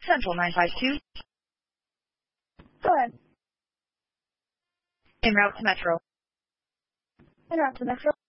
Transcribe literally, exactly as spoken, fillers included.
Central nine five two. Go ahead. En route to Metro. En route to Metro.